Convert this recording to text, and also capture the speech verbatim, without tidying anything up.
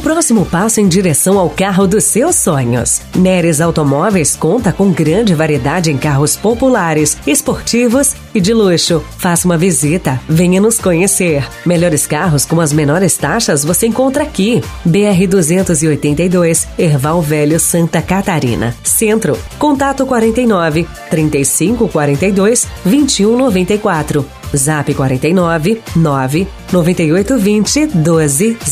próximo passo em direção ao carro dos seus sonhos. Neres Automóveis conta com grande variedade em carros populares, esportivos e de luxo. Faça uma visita, venha nos conhecer. Melhores carros com as menores taxas você encontra aqui. B R duzentos e oitenta e dois, Erval Velho, Santa Catarina. Centro, contato quarenta e nove, trinta e cinco quarenta e dois, vinte e um noventa e quatro. Zap quarenta e nove, nove, noventa e oito vinte, doze